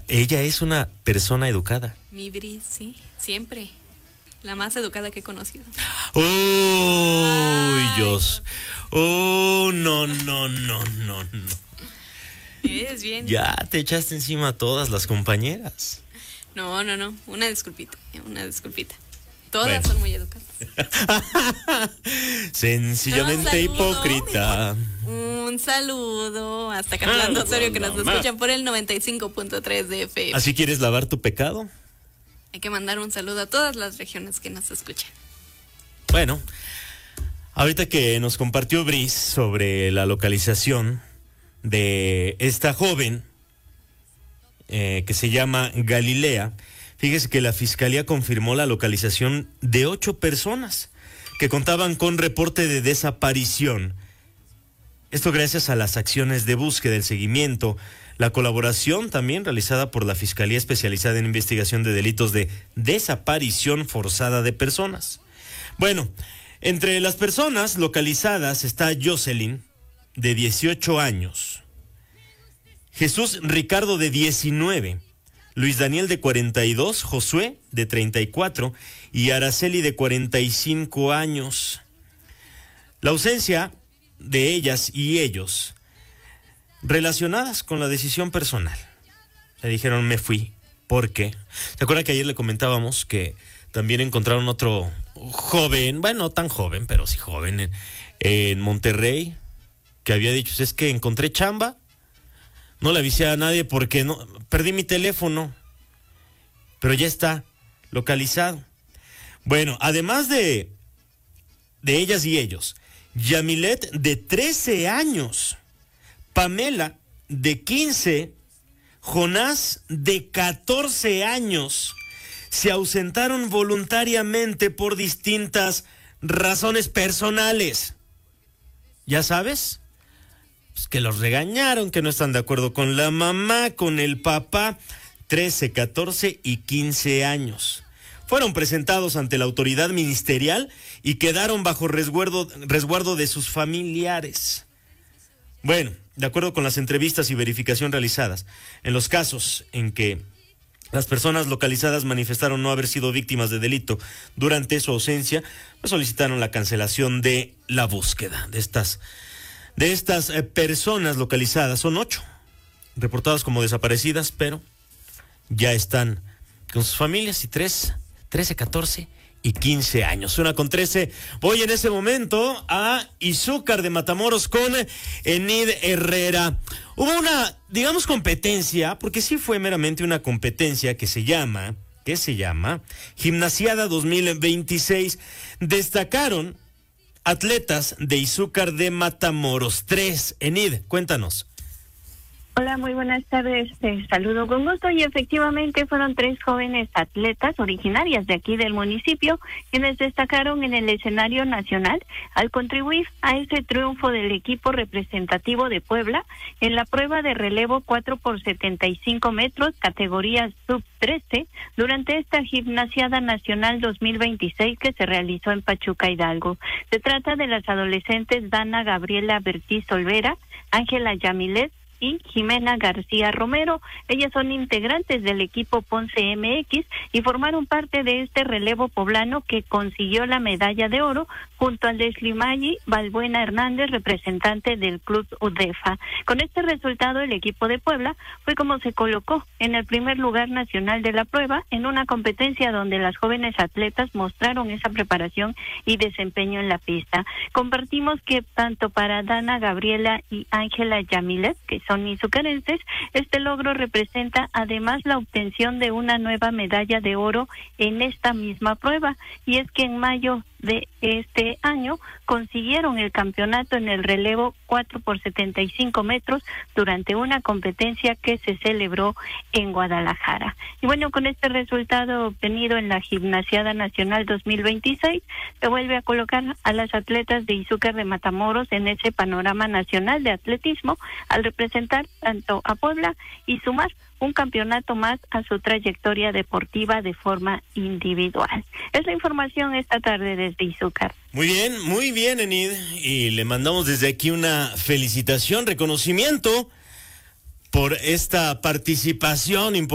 ella es una persona educada. Mi Bris, sí, siempre. La más educada que he conocido. ¡Uy, Dios! ¡Oh, no! Es bien. Ya te echaste encima a todas las compañeras. No. Una disculpita. Todas son muy educadas. Sencillamente hipócrita. Un saludo hasta Catlán Osorio, que nos escuchan por el 95.3 de FM. ¿Así quieres lavar tu pecado? Hay que mandar un saludo a todas las regiones que nos escuchan. Bueno, ahorita que nos compartió Bris sobre la localización de esta joven que se llama Galilea, fíjese que la Fiscalía confirmó la localización de 8 personas que contaban con reporte de desaparición. Esto gracias a las acciones de búsqueda, el seguimiento, la colaboración también realizada por la Fiscalía Especializada en Investigación de Delitos de Desaparición Forzada de Personas. Bueno, entre las personas localizadas está Jocelyn, de 18 años, Jesús Ricardo, de 19, Luis Daniel, de 42, Josué, de 34 y Araceli, de 45 años. La ausencia de ellas y ellos relacionadas con la decisión personal. Le dijeron, me fui. ¿Por qué? ¿Se acuerda que ayer le comentábamos que también encontraron otro joven, bueno, no tan joven, pero sí joven, en Monterrey, que había dicho, es que encontré chamba, no le avisé a nadie porque no, perdí mi teléfono, pero ya está localizado? Bueno, además de ellas y ellos, Yamilet, de 13 años, Pamela, de 15, Jonás, de 14 años, se ausentaron voluntariamente por distintas razones personales. ¿Ya sabes? Pues que los regañaron, que no están de acuerdo con la mamá, con el papá. 13, 14 y 15 años. Fueron presentados ante la autoridad ministerial y quedaron bajo resguardo de sus familiares. Bueno, de acuerdo con las entrevistas y verificación realizadas, en los casos en que las personas localizadas manifestaron no haber sido víctimas de delito durante su ausencia, pues solicitaron la cancelación de la búsqueda de estas personas localizadas. Son 8 reportadas como desaparecidas, pero ya están con sus familias, y 13, 14 y 15 años. 1:13. Voy en ese momento a Izúcar de Matamoros con Enid Herrera. Hubo una, digamos, competencia, porque sí fue meramente una competencia que se llama Gimnasiada 2026. Destacaron atletas de Izúcar de Matamoros. 3. Enid, cuéntanos. Hola, muy buenas tardes. Te saludo con gusto. Y efectivamente fueron 3 jóvenes atletas originarias de aquí del municipio quienes destacaron en el escenario nacional al contribuir a ese triunfo del equipo representativo de Puebla en la prueba de relevo 4x75 metros, categoría sub-13, durante esta Gimnasiada Nacional 2026 que se realizó en Pachuca, Hidalgo. Se trata de las adolescentes Dana Gabriela Bertiz Olvera, Ángela Yamilet y Jimena García Romero. Ellas son integrantes del equipo Ponce MX y formaron parte de este relevo poblano que consiguió la medalla de oro junto a Leslie Maggi Balbuena Hernández, representante del club UDEFA. Con este resultado, el equipo de Puebla fue como se colocó en el primer lugar nacional de la prueba, en una competencia donde las jóvenes atletas mostraron esa preparación y desempeño en la pista. Compartimos que tanto para Dana Gabriela y Ángela Yamilet, que son izucarenses, este logro representa además la obtención de una nueva medalla de oro en esta misma prueba, y es que en mayo de este año consiguieron el campeonato en el relevo 4x75 metros durante una competencia que se celebró en Guadalajara. Y bueno, con este resultado obtenido en la Gimnasiada Nacional 2026, se vuelve a colocar a las atletas de Izúcar de Matamoros en ese panorama nacional de atletismo al representar tanto a Puebla y sumar un campeonato más a su trayectoria deportiva de forma individual. Es la información esta tarde desde Izúcar. Muy bien, Enid, y le mandamos desde aquí una felicitación, reconocimiento por esta participación importante.